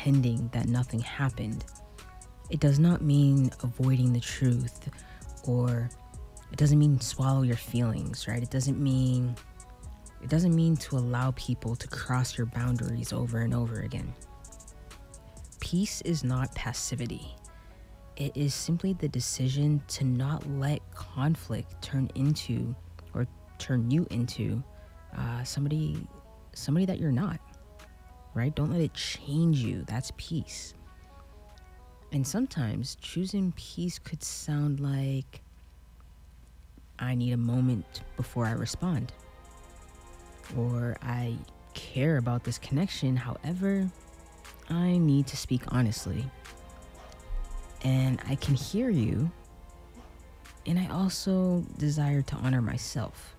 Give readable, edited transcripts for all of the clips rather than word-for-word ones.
pretending that nothing happened. It does not mean avoiding the truth, or it doesn't mean swallow your feelings, right? It doesn't mean to allow people to cross your boundaries over and over again. Peace is not passivity. It is simply the decision to not let conflict turn you into somebody that you're not, right? Don't let it change you. That's peace. And sometimes choosing peace could sound like, I need a moment before I respond, or I care about this connection, however, I need to speak honestly. And I can hear you, and I also desire to honor myself.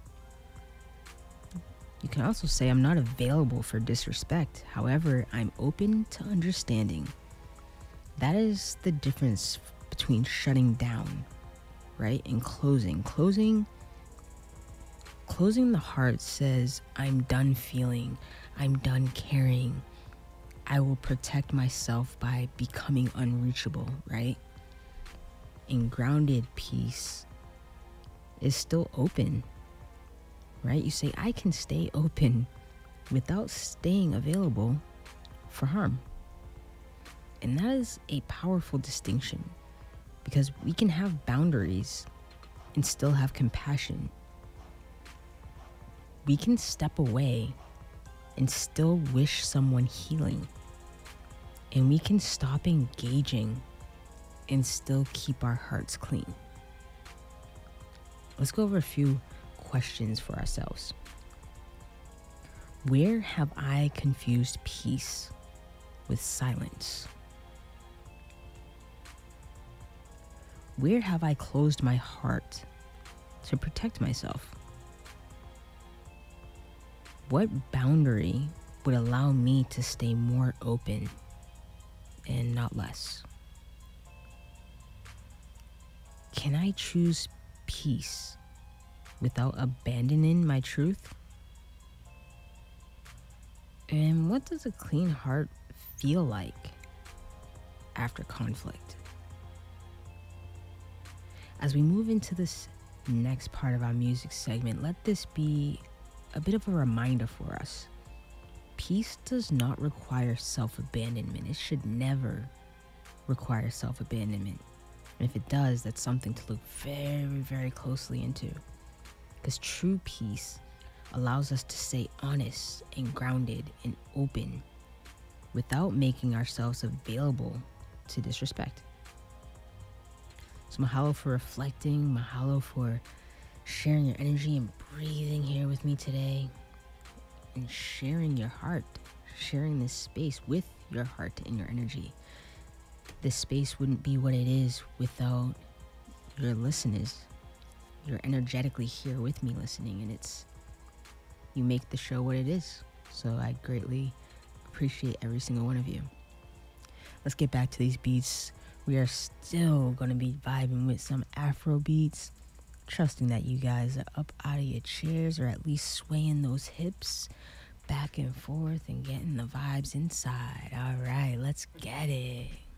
You can also say, I'm not available for disrespect, however, I'm open to understanding. That is the difference between shutting down, right, and closing. Closing the heart says, I'm done feeling, I'm done caring. I will protect myself by becoming unreachable, right? And grounded peace is still open, right? You say, I can stay open without staying available for harm. And that is a powerful distinction, because we can have boundaries and still have compassion. We can step away and still wish someone healing. And we can stop engaging and still keep our hearts clean. Let's go over a few questions for ourselves. Where have I confused peace with silence? Where have I closed my heart to protect myself? What boundary would allow me to stay more open and not less? Can I choose peace without abandoning my truth? And what does a clean heart feel like after conflict? As we move into this next part of our music segment, let this be a bit of a reminder for us. Peace does not require self-abandonment. It should never require self-abandonment. And if it does, that's something to look very, very closely into. Because true peace allows us to stay honest and grounded and open without making ourselves available to disrespect. So mahalo for reflecting, mahalo for sharing your energy and breathing here with me today, and sharing your heart, sharing this space with your heart and your energy. This space wouldn't be what it is without your listeners. You're energetically here with me listening, and you make the show what it is. So I greatly appreciate every single one of you. Let's get back to these beats. We are still going to be vibing with some Afro beats, trusting that you guys are up out of your chairs, or at least swaying those hips back and forth and getting the vibes inside. All right, let's get it.